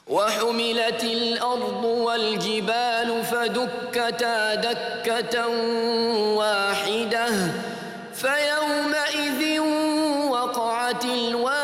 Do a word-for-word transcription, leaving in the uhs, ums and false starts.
وحملت الأرض والجبال فدكتا دكة واحدة فيومئذ وقعت الواقعة